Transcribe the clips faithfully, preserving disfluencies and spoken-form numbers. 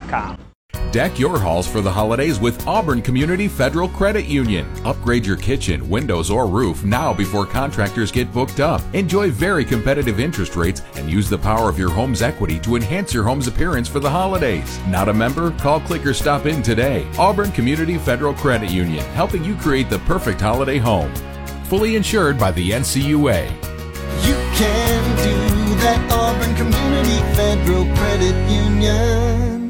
com. Deck your halls for the holidays with Auburn Community Federal Credit Union. Upgrade your kitchen, windows, or roof now before contractors get booked up. Enjoy very competitive interest rates and use the power of your home's equity to enhance your home's appearance for the holidays. Not a member? Call, click, or stop in today. Auburn Community Federal Credit Union, helping you create the perfect holiday home. Fully insured by the N C U A. You can do that, Auburn Community Federal Credit Union.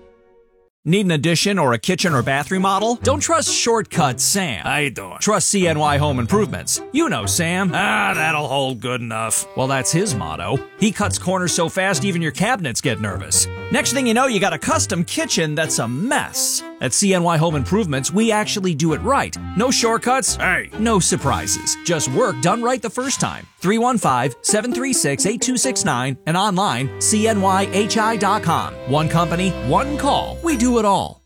Need an addition or a kitchen or bath remodel? Don't trust Shortcut Sam. I don't. Trust C N Y Home Improvements. You know Sam. Ah, that'll hold good enough. Well, that's his motto. He cuts corners so fast even your cabinets get nervous. Next thing you know, you got a custom kitchen that's a mess. At C N Y Home Improvements, we actually do it right. No shortcuts. Hey. No surprises. Just work done right the first time. three one five, seven three six, eight two six nine and online, C N Y H I dot com. One company, one call. We do it all.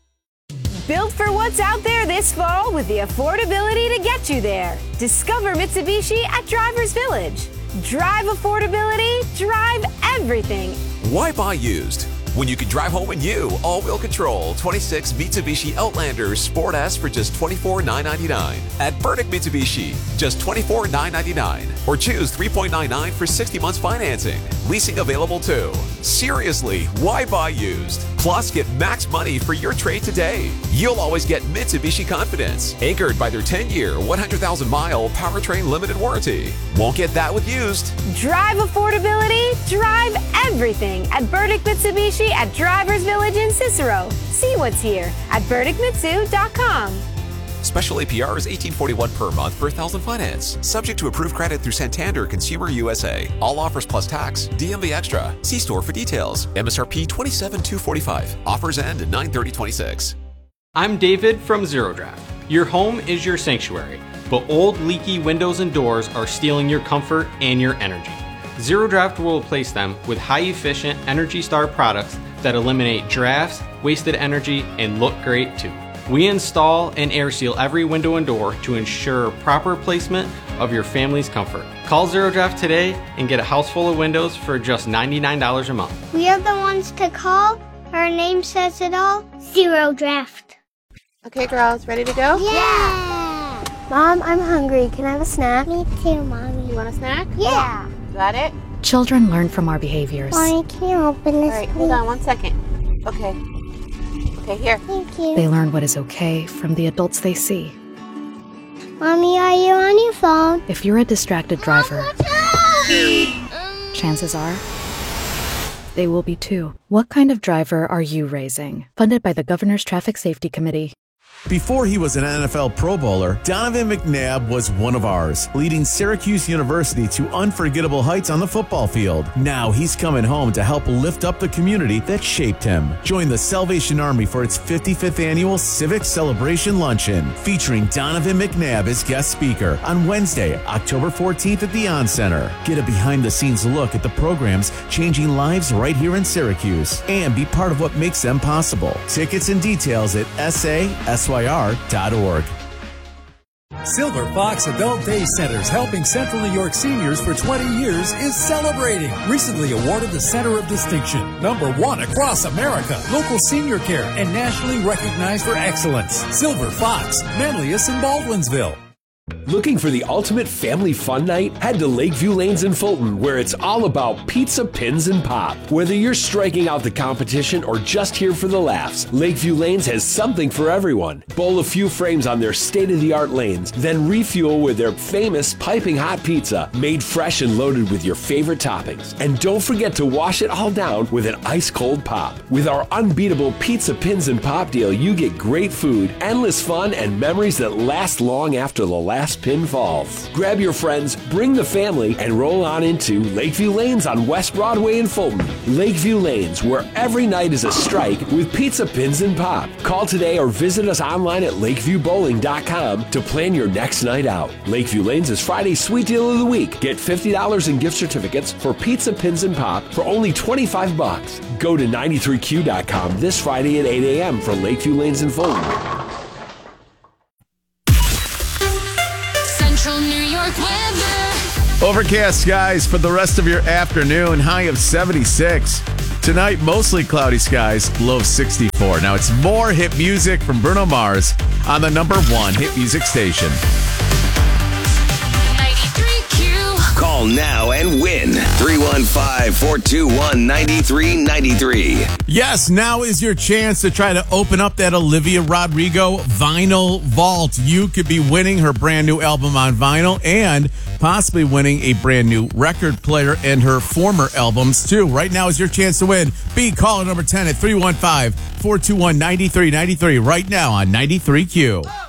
Built for what's out there this fall with the affordability to get you there. Discover Mitsubishi at Drivers Village. Drive affordability, drive everything. Why buy used when you can drive home in you? All-wheel control twenty-six Mitsubishi Outlander Sport S for just twenty-four thousand nine hundred ninety-nine dollars. At Burdick Mitsubishi, just twenty-four thousand nine hundred ninety-nine dollars. Or choose three point nine nine for sixty months financing. Leasing available too. Seriously, why buy used? Plus, get max money for your trade today. You'll always get Mitsubishi confidence, anchored by their ten-year, one hundred thousand mile powertrain limited warranty. Won't get that with used. Drive affordability, drive everything at Burdick Mitsubishi at Drivers Village in Cicero. See what's here at burdick mitsu dot com. Special A P R is eighteen forty-one per month per thousand finance. Subject to approved credit through Santander Consumer U S A. All offers plus tax. D M V extra. See store for details. M S R P twenty-seven thousand two hundred forty-five. Offers end nine thirty twenty-six. I'm David from Zero Draft. Your home is your sanctuary, but old leaky windows and doors are stealing your comfort and your energy. Zero Draft will replace them with high-efficient Energy Star products that eliminate drafts, wasted energy, and look great too. We install and air seal every window and door to ensure proper placement of your family's comfort. Call Zero Draft today and get a house full of windows for just ninety-nine dollars a month. We are the ones to call. Our name says it all. Zero Draft. Okay, girls, ready to go? Yeah! Mom, I'm hungry. Can I have a snack? Me too, Mommy. You want a snack? Yeah. Got it? Children learn from our behaviors. Mommy, can you open this, All right, please? hold on one second. Okay. Okay, here. Thank you. They learn what is okay from the adults they see. Mommy, are you on your phone? If you're a distracted driver, chances are they will be too. What kind of driver are you raising? Funded by the Governor's Traffic Safety Committee. Before he was an N F L Pro Bowler, Donovan McNabb was one of ours, leading Syracuse University to unforgettable heights on the football field. Now he's coming home to help lift up the community that shaped him. Join the Salvation Army for its fifty-fifth annual Civic Celebration Luncheon, featuring Donovan McNabb as guest speaker on Wednesday, October fourteenth at the On Center. Get a behind-the-scenes look at the programs changing lives right here in Syracuse, and be part of what makes them possible. Tickets and details at S A S Y R dot org. Silver Fox Adult Day Centers, helping Central New York seniors for twenty years, is celebrating. Recently awarded the Center of Distinction, number one across America, local senior care, and nationally recognized for excellence. Silver Fox, Manlius and Baldwinsville. Looking for the ultimate family fun night? Head to Lakeview Lanes in Fulton, where it's all about pizza, pins, and pop. Whether you're striking out the competition or just here for the laughs, Lakeview Lanes has something for everyone. Bowl a few frames on their state-of-the-art lanes, then refuel with their famous piping hot pizza, made fresh and loaded with your favorite toppings. And don't forget to wash it all down with an ice-cold pop. With our unbeatable pizza, pins, and pop deal, you get great food, endless fun, and memories that last long after the last pin falls. Grab your friends, bring the family, and roll on into Lakeview Lanes on West Broadway in Fulton. Lakeview Lanes, where every night is a strike with pizza, pins, and pop. Call today or visit us online at lakeview bowling dot com to plan your next night out. Lakeview Lanes is Friday's sweet deal of the week. Get fifty dollars in gift certificates for pizza, pins, and pop for only twenty-five bucks. Go to ninety-three Q dot com this Friday at eight a.m. for Lakeview Lanes in Fulton. New York weather. Overcast skies for the rest of your afternoon. High of seventy-six. Tonight, mostly cloudy skies, low of sixty-four. Now it's more hit music from Bruno Mars on the number one hit music station. Call now and win. three one five, four two one, nine three nine three. Yes, now is your chance to try to open up that Olivia Rodrigo vinyl vault. You could be winning her brand new album on vinyl and possibly winning a brand new record player and her former albums too. Right now is your chance to win. Be caller number ten at three one five, four two one, nine three nine three right now on ninety-three Q.